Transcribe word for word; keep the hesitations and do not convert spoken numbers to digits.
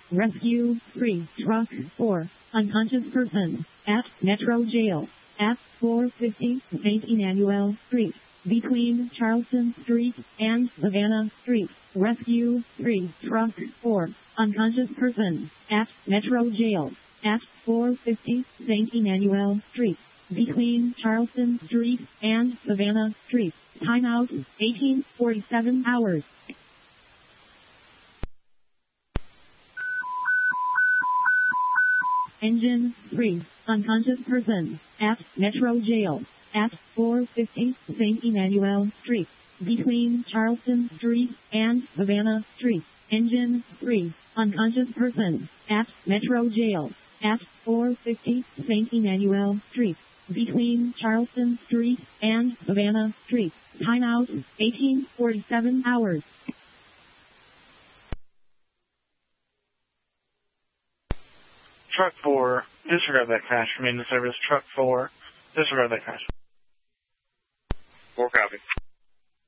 Rescue three. Truck four. Unconscious person. At Metro Jail. At four fifty Saint Emmanuel Street. Between Charleston Street and Savannah Street. Rescue three. Truck four. Unconscious person. At Metro Jail. At four fifty Saint Emmanuel Street. Between Charleston Street and Savannah Street. Timeout eighteen forty-seven hours. Engine three. Unconscious person. At Metro Jail. At four fifty Saint Emmanuel Street. Between Charleston Street and Savannah Street. Engine three. Unconscious person. At Metro Jail. At four fifty Saint Emmanuel Street. Between Charleston Street and Savannah Street. Timeout eighteen forty-seven hours. Truck four, disregard that crash from into service. Truck four, disregard that crash. Four copy.